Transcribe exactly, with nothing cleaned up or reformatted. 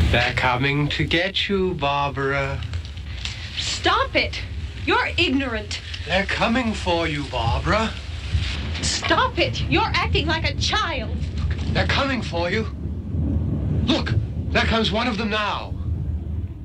They're coming to get you, Barbara. Stop it! You're ignorant. They're coming for you, Barbara. Stop it! You're acting like a child. They're coming for you. Look, there comes one of them now.